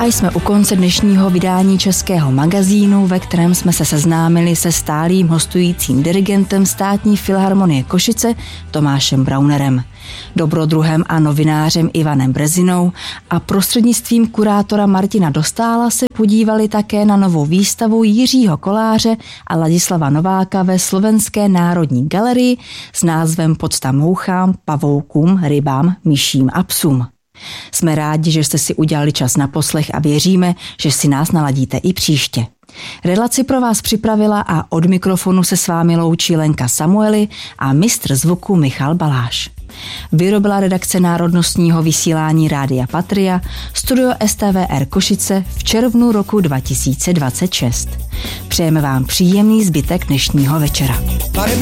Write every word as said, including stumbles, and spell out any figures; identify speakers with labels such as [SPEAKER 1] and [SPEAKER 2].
[SPEAKER 1] A jsme u konce dnešního vydání Českého magazínu, ve kterém jsme se seznámili se stálým hostujícím dirigentem Státní filharmonie Košice Tomášem Braunerem, dobrodruhem a novinářem Ivanem Brezinou a prostřednictvím kurátora Martina Dostála se podívali také na novou výstavu Jiřího Koláře a Ladislava Nováka ve Slovenské národní galerii s názvem Pocta mouchám, pavoukům, rybám, myším a psům. Jsme rádi, že jste si udělali čas na poslech a věříme, že si nás naladíte i příště. Relaci pro vás připravila a od mikrofonu se s vámi loučí Lenka Samueli a mistr zvuku Michal Baláš. Vyrobila redakce národnostního vysílání Rádia Patria, studio S T V R Košice v červnu roku dva tisíce dvacet šest. Přejeme vám příjemný zbytek dnešního večera.